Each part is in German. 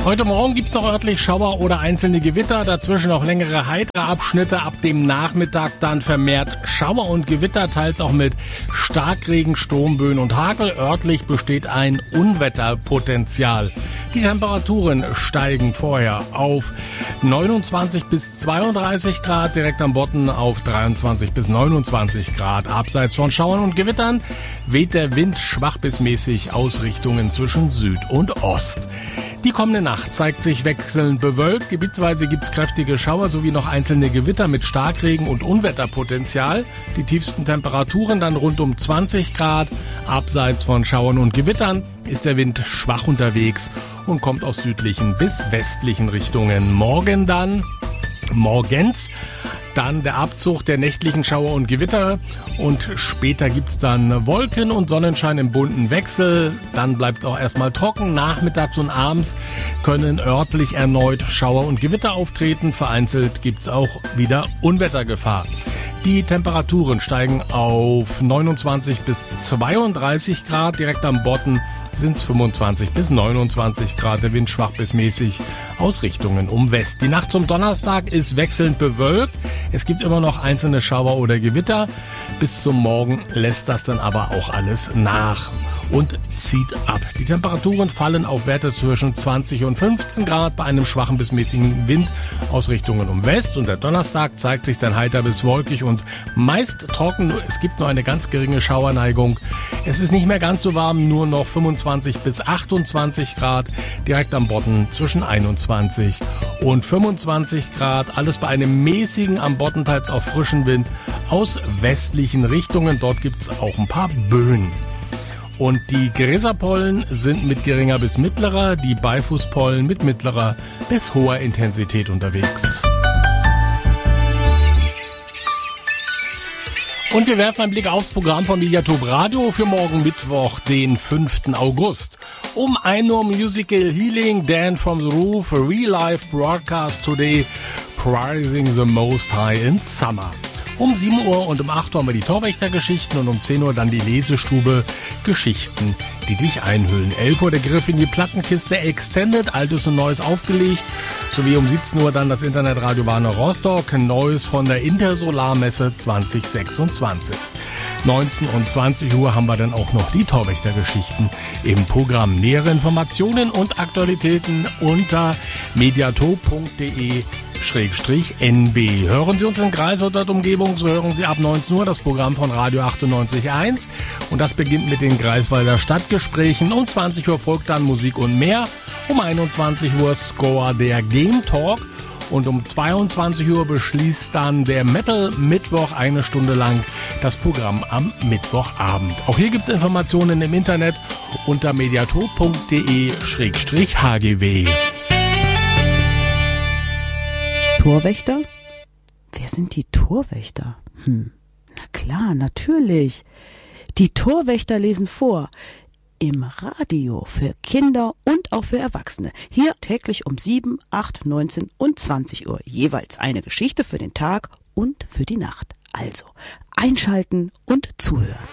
Heute Morgen gibt's noch örtlich Schauer oder einzelne Gewitter, dazwischen noch längere heitere Abschnitte, ab dem Nachmittag dann vermehrt Schauer und Gewitter, teils auch mit Starkregen, Sturmböen und Hagel. Örtlich besteht ein Unwetterpotenzial. Die Temperaturen steigen vorher auf 29 bis 32 Grad, direkt am Bodden auf 23 bis 29 Grad. Abseits von Schauern und Gewittern weht der Wind schwach bis mäßig aus Richtungen zwischen Süd und Ost. Die kommende Nacht zeigt sich wechselnd bewölkt. Gebietsweise gibt's kräftige Schauer sowie noch einzelne Gewitter mit Starkregen und Unwetterpotenzial. Die tiefsten Temperaturen dann rund um 20 Grad. Abseits von Schauern und Gewittern ist der Wind schwach unterwegs und kommt aus südlichen bis westlichen Richtungen. Morgens dann der Abzug der nächtlichen Schauer und Gewitter und später gibt's dann Wolken und Sonnenschein im bunten Wechsel. Dann bleibt's auch erstmal trocken. Nachmittags und abends können örtlich erneut Schauer und Gewitter auftreten. Vereinzelt gibt's auch wieder Unwettergefahr. Die Temperaturen steigen auf 29 bis 32 Grad. Direkt am Bodden sind es 25 bis 29 Grad. Der Wind schwach bis mäßig aus Richtungen um West. Die Nacht zum Donnerstag ist wechselnd bewölkt. Es gibt immer noch einzelne Schauer oder Gewitter. Bis zum Morgen lässt das dann aber auch alles nach und zieht ab. Die Temperaturen fallen auf Werte zwischen 20 und 15 Grad bei einem schwachen bis mäßigen Wind aus Richtungen um West. Und der Donnerstag zeigt sich dann heiter bis wolkig und meist trocken. Es gibt nur eine ganz geringe Schauerneigung. Es ist nicht mehr ganz so warm, nur noch 25 bis 28 Grad. Direkt am Bodden zwischen 21 und 25 Grad. Alles bei einem mäßigen, am Bodden teils auch frischen Wind aus westlichen Richtungen. Dort gibt es auch ein paar Böen. Und die Gräserpollen sind mit geringer bis mittlerer, die Beifußpollen mit mittlerer bis hoher Intensität unterwegs. Und wir werfen einen Blick aufs Programm von Mediatop Radio für morgen Mittwoch, den 5. August. Um 1 Uhr Musical Healing, Dan from the Roof, a Real Life Broadcast today, Praising the Most High in Summer. Um 7 Uhr und um 8 Uhr haben wir die Torwächtergeschichten und um 10 Uhr dann die Lesestube Geschichten, die dich einhüllen. 11 Uhr der Griff in die Plattenkiste Extended, Altes und Neues aufgelegt. Sowie um 17 Uhr dann das Internetradio Warner Rostock, Neues von der Intersolarmesse 2026. 19 und 20 Uhr haben wir dann auch noch die Torwächtergeschichten im Programm. Nähere Informationen und Aktualitäten unter mediatop.de/NB. Hören Sie uns in Greifswald und Umgebung, so hören Sie ab 19 Uhr das Programm von Radio 98.1 und das beginnt mit den Greifswalder Stadtgesprächen. Um 20 Uhr folgt dann Musik und mehr, um 21 Uhr Score der Game Talk und um 22 Uhr beschließt dann der Metal Mittwoch 1 Stunde lang das Programm am Mittwochabend. Auch hier gibt es Informationen im Internet unter mediatop.de/hgw. Torwächter? Wer sind die Torwächter? Na klar, natürlich. Die Torwächter lesen vor. Im Radio für Kinder und auch für Erwachsene. Hier täglich um 7, 8, 19 und 20 Uhr. Jeweils eine Geschichte für den Tag und für die Nacht. Also einschalten und zuhören.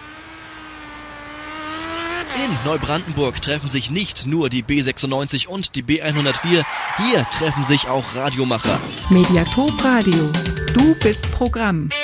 In Neubrandenburg treffen sich nicht nur die B96 und die B104, hier treffen sich auch Radiomacher. Mediatop Radio, du bist Programm.